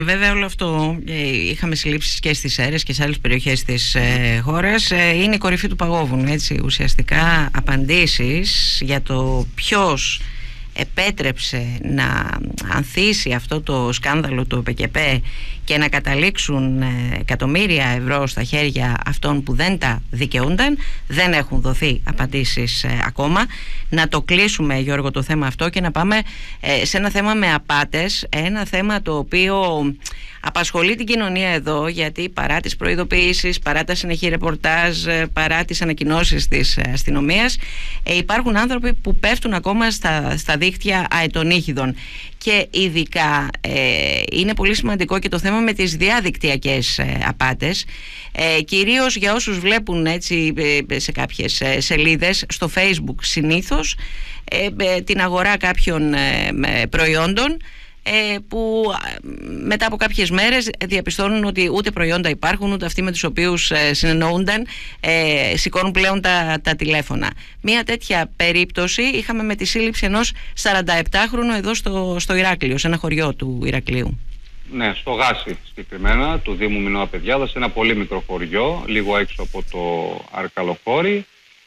Βέβαια όλο αυτό, είχαμε συλλήψεις και στις Σέρρες και σε άλλες περιοχές της χώρας, είναι η κορυφή του παγόβουνου, έτσι. Ουσιαστικά απαντήσεις για το ποιος επέτρεψε να ανθίσει αυτό το σκάνδαλο του ΟΠΕΚΕΠΕ και να καταλήξουν εκατομμύρια ευρώ στα χέρια αυτών που δεν τα δικαιούνταν, δεν έχουν δοθεί απαντήσεις ακόμα. Να το κλείσουμε, Γιώργο, το θέμα αυτό και να πάμε σε ένα θέμα με απάτες, ένα θέμα το οποίο απασχολεί την κοινωνία εδώ, γιατί παρά τις προειδοποιήσεις, παρά τα συνεχή ρεπορτάζ, παρά τις ανακοινώσεις της αστυνομίας, υπάρχουν άνθρωποι που πέφτουν ακόμα στα δίκτυα αετονύχιδων. Και ειδικά είναι πολύ σημαντικό και το θέμα με τις διαδικτυακές απάτες, κυρίως για όσους βλέπουν, έτσι, σε κάποιες σελίδες στο Facebook συνήθως την αγορά κάποιων προϊόντων, που μετά από κάποιες μέρες διαπιστώνουν ότι ούτε προϊόντα υπάρχουν, ούτε αυτοί με τους οποίους συνεννοούνταν σηκώνουν πλέον τα τηλέφωνα. Μία τέτοια περίπτωση είχαμε με τη σύλληψη ενός 47χρονου εδώ στο Ηράκλειο, σε ένα χωριό του Ηρακλείου. Ναι, στο Γάσι συγκεκριμένα, του Δήμου Μινώα Παιδιάδας, ένα πολύ μικρό χωριό, λίγο έξω από το Αρκαλοχώρι.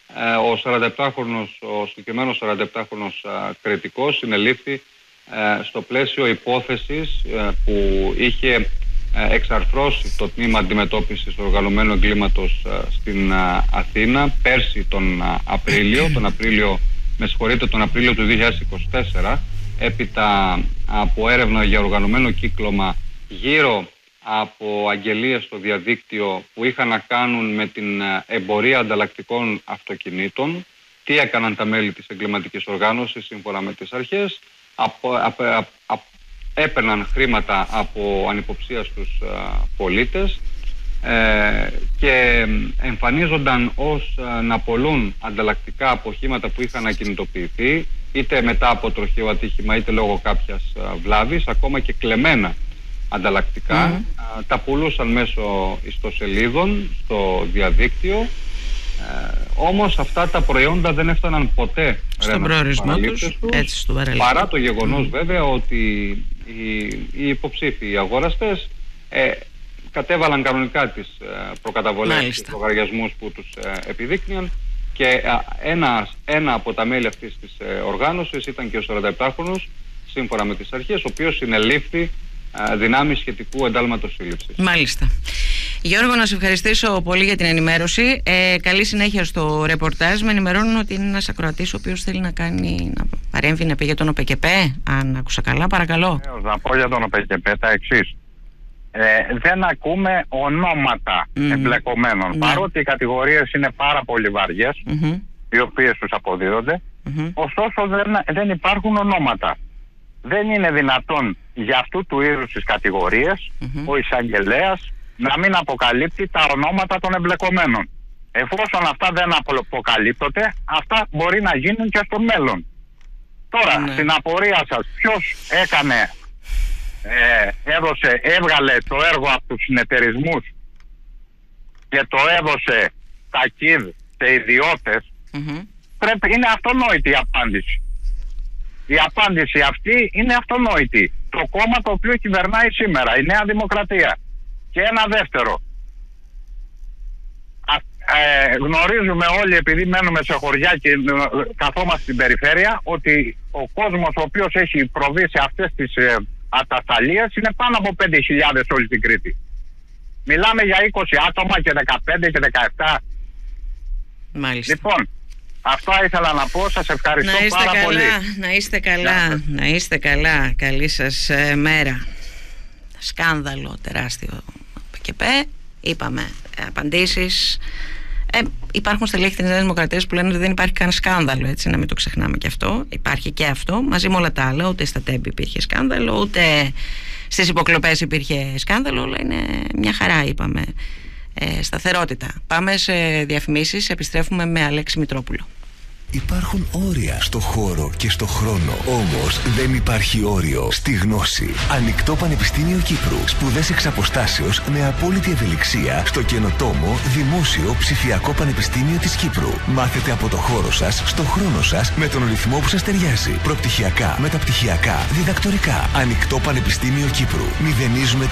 Ο συγκεκριμένος 47χρονος κριτικός συνελήφθη στο πλαίσιο υπόθεσης που είχε εξαρθρώσει το τμήμα αντιμετώπισης οργανωμένου εγκλήματος στην Αθήνα πέρσι τον Απρίλιο του 2024, έπειτα από έρευνα για οργανωμένο κύκλωμα γύρω από αγγελίες στο διαδίκτυο που είχαν να κάνουν με την εμπορία ανταλλακτικών αυτοκινήτων. Τι έκαναν τα μέλη της εγκληματικής οργάνωσης σύμφωνα με τις αρχές? Έπαιρναν χρήματα από ανυποψία στους πολίτες και εμφανίζονταν ως να πωλούν ανταλλακτικά από οχήματα που είχαν ακινητοποιηθεί, είτε μετά από τροχαίο ατύχημα είτε λόγω κάποιας βλάβης, ακόμα και κλεμμένα ανταλλακτικά. Τα πουλούσαν μέσω ιστοσελίδων στο διαδίκτυο. Όμως αυτά τα προϊόντα δεν έφταναν ποτέ στον προορισμό τους, παρά το γεγονός βέβαια ότι οι υποψήφοι, οι αγοραστές κατέβαλαν κανονικά τις προκαταβολές και τους λογαριασμούς που τους επιδείκνυαν, και ένα από τα μέλη αυτής της οργάνωσης ήταν και ο 47χρονος, σύμφωνα με τις αρχές, ο οποίος συνελήφθη δυνάμει σχετικού εντάλματος σύλληψης. Μάλιστα. Γιώργο, να σε ευχαριστήσω πολύ για την ενημέρωση. Καλή συνέχεια στο ρεπορτάζ. Με ενημερώνουν ότι είναι ένας ακροατής ο οποίος θέλει να παρέμβει, να πει για τον ΟΠΕΚΕΠΕ. Αν άκουσα καλά, παρακαλώ. Να πω για τον ΟΠΕΚΕΠΕ τα εξής. Δεν ακούμε ονόματα εμπλεκομένων. Παρότι οι κατηγορίες είναι πάρα πολύ βαριές, οι οποίες τους αποδίδονται, ωστόσο δεν υπάρχουν ονόματα. Δεν είναι δυνατόν για αυτού του είδους τις κατηγορίες ο εισαγγελέας να μην αποκαλύπτει τα ονόματα των εμπλεκομένων. Εφόσον αυτά δεν αποκαλύπτονται, αυτά μπορεί να γίνουν και στο μέλλον. Τώρα, στην απορία σας, ποιος έβγαλε το έργο από τους συνεταιρισμούς και το έδωσε τα ΚΙΔ σε ιδιώτες, είναι αυτονόητη η απάντηση. Η απάντηση αυτή είναι αυτονόητη. Το κόμμα το οποίο κυβερνάει σήμερα, η Νέα Δημοκρατία. Και ένα δεύτερο. Γνωρίζουμε όλοι, επειδή μένουμε σε χωριά και καθόμαστε στην περιφέρεια, ότι ο κόσμος ο οποίος έχει προβεί σε αυτές τις ατασταλίες είναι πάνω από 5.000 όλη την Κρήτη. Μιλάμε για 20 άτομα και 15 και 17. Μάλιστα. Λοιπόν, αυτό ήθελα να πω. Σας ευχαριστώ πάρα πολύ. Να είστε καλά. Καλή σας μέρα. Σκάνδαλο τεράστιο ΟΠΕΚΕΠΕ. Είπαμε απαντήσεις. Υπάρχουν στελέχη της Νέας Δημοκρατίας που λένε ότι δεν υπάρχει καν σκάνδαλο, έτσι, να μην το ξεχνάμε και αυτό. Υπάρχει και αυτό μαζί με όλα τα άλλα. Ούτε στα τέμπη υπήρχε σκάνδαλο, ούτε στις υποκλοπές υπήρχε σκάνδαλο. Όλα είναι μια χαρά, είπαμε. Σταθερότητα. Πάμε σε διαφημίσεις. Επιστρέφουμε με Αλέξη Μητρόπουλο. Υπάρχουν όρια στο χώρο και στο χρόνο. Όμως δεν υπάρχει όριο στη γνώση. Ανοιχτό Πανεπιστήμιο Κύπρου. Σπουδές εξ αποστάσεως με απόλυτη ευελιξία στο καινοτόμο Δημόσιο Ψηφιακό Πανεπιστήμιο της Κύπρου. Μάθετε από το χώρο σας, στο χρόνο σας, με τον ρυθμό που σας ταιριάζει. Προπτυχιακά, μεταπτυχιακά, διδακτορικά. Ανοιχτό Πανεπιστήμιο Κύπρου. Μηδενίζουμε